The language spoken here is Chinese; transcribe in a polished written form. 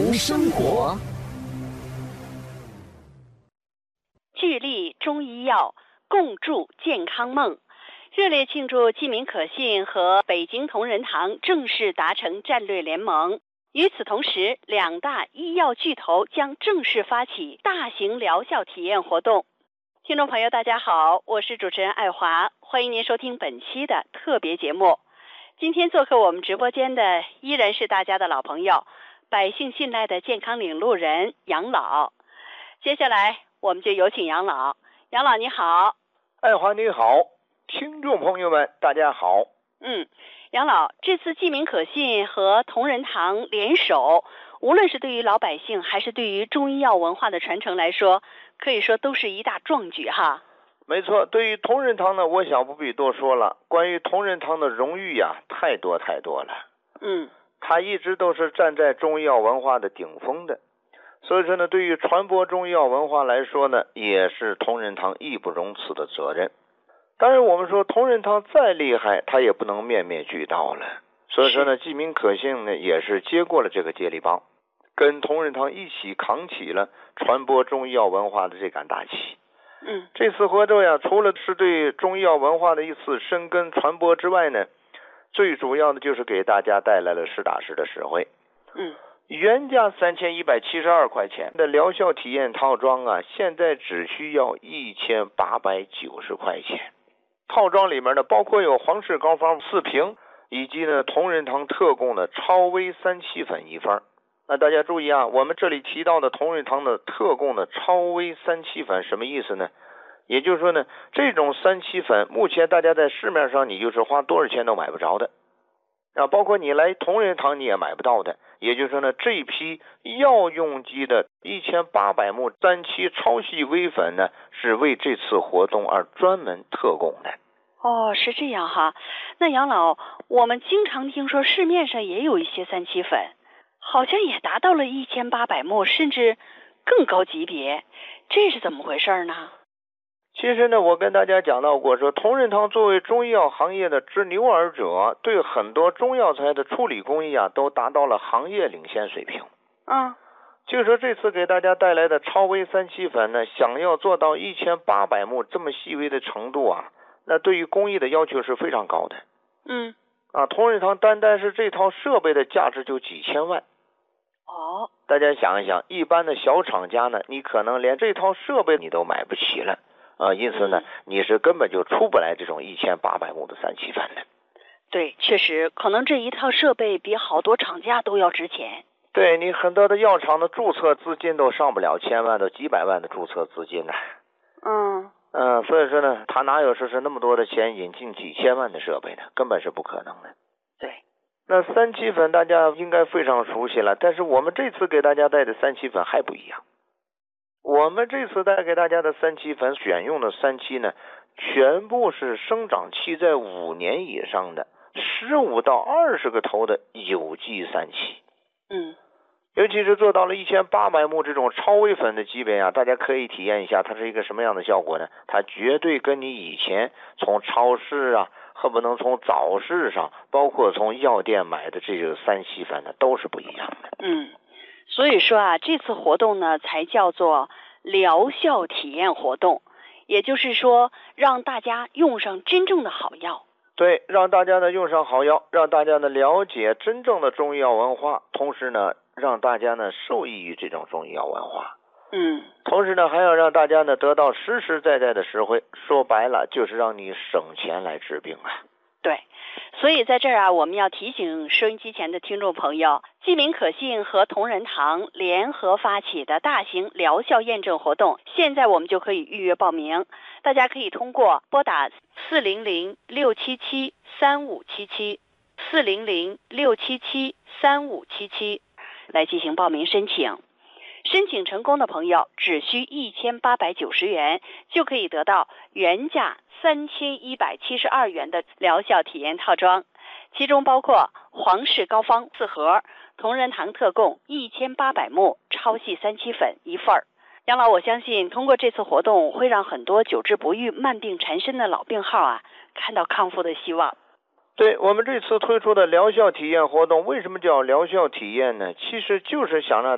读生活。 聚力中医药，共筑健康梦。热烈庆祝济民可信和北京同仁堂正式达成战略联盟。与此同时，两大医药巨头将正式发起大型疗效体验活动。听众朋友大家好，我是主持人艾华，欢迎您收听本期的特别节目。今天做客我们直播间的依然是大家的老朋友，百姓信赖的健康领路人杨老。接下来我们就有请杨老。杨老你好。 艾华你好，听众朋友们大家好。 杨老，这次济民可信和同仁堂联手，无论是对于老百姓还是对于中医药文化的传承来说，可以说都是一大壮举哈。 没错，对于同仁堂呢，我想不必多说了。关于同仁堂的荣誉呀，太多了。他一直都是站在中医药文化的顶峰的，所以说呢，对于传播中医药文化来说呢，也是同仁堂义不容辞的责任。当然我们说同仁堂再厉害，他也不能面面俱到了，所以说呢，济民可信呢也是接过了这个接力棒，跟同仁堂一起扛起了传播中医药文化的这杆大旗。这次活动呀，除了是对中医药文化的一次深耕传播之外呢，最主要的就是给大家带来了实打实的实惠。原价3172块钱的疗效体验套装啊，现在只需要1890块钱。套装里面呢，包括有皇氏膏方4瓶，以及呢同仁堂特供的超微3七粉1份。那大家注意啊，我们这里提到的同仁堂的特供的超微3七粉什么意思呢？也就是说呢，这种3七粉目前大家在市面上你就是花多少钱都买不着的啊，包括你来同仁堂你也买不到的。也就是说呢，这一批药用级的1800目3七超细微粉呢，是为这次活动而专门特供的。 是这样哈。那杨老，我们经常听说市面上也有一些3七粉，好像也达到了1800目，甚至更高级别，这是怎么回事呢？ 其实呢，我跟大家讲到过，说同仁堂作为中医药行业的执牛耳者，对很多中药材的处理工艺啊，都达到了行业领先水平。就是说这次给大家带来的超微3七粉呢，想要做到1800目这么细微的程度啊，那对于工艺的要求是非常高的。同仁堂单是这套设备的价值就几千万。大家想一想，一般的小厂家呢，你可能连这套设备你都买不起了。因此呢，你是根本就出不来这种1800目的3七粉的。 对，确实，可能这一套设备比好多厂家都要值钱。 对，你很多的药厂的注册资金都上不了千万，都几百万的注册资金呢。所以说呢，他哪有说是那么多的钱引进几千万的设备呢？根本是不可能的。 对。 那3七粉大家应该非常熟悉了，但是我们这次给大家带的3七粉还不一样。我们这次带给大家的3七粉选用的3七呢，全部是生长期在5年以上的15到20个头的有机3七。尤其是做到了1800目这种超微粉的级别啊，大家可以体验一下它是一个什么样的效果呢？它绝对跟你以前从超市啊，恨不能从早市上，包括从药店买的这个3七粉呢，都是不一样的。 所以说啊，这次活动呢才叫做疗效体验活动，也就是说让大家用上真正的好药。 对，让大家呢用上好药，让大家呢了解真正的中医药文化，同时呢让大家呢受益于这种中医药文化。同时呢还要让大家呢得到实实在在的实惠，说白了就是让你省钱来治病啊。 对，所以在这儿啊，我们要提醒收音机前的听众朋友，济民可信和同仁堂联合发起的大型疗效验证活动，现在我们就可以预约报名。大家可以通过拨打400-677-3577 400-677-3577来进行报名申请。申请成功的朋友只需1890元，就可以得到原价3172元的疗效体验套装，其中包括皇氏膏方4盒，同仁堂特供1800目超细3七粉1份。杨老，我相信通过这次活动会让很多久治不愈、慢病缠身的老病号啊看到康复的希望。 对，我们这次推出的疗效体验活动，为什么叫疗效体验呢？其实就是想让